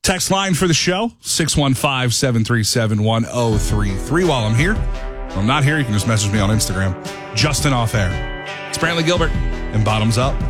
Text line for the show, 615-737-1033. While I'm here, if I'm not here, you can just message me on Instagram. Justin Off Air. It's Brantley Gilbert and Bottoms Up.